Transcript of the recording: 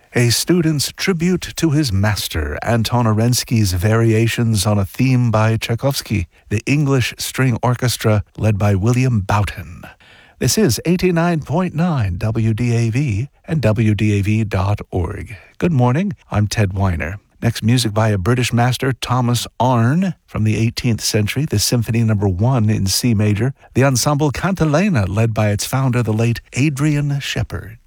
A student's tribute to his master, Anton Arensky's variations on a theme by Tchaikovsky, the English String Orchestra led by William Boughton. This is 89.9 WDAV and WDAV.org. Good morning, I'm Ted Weiner. Next, music by a British master, Thomas Arne, from the 18th century, the Symphony No. 1 in C major, the ensemble Cantilena, led by its founder, the late Adrian Shepherd.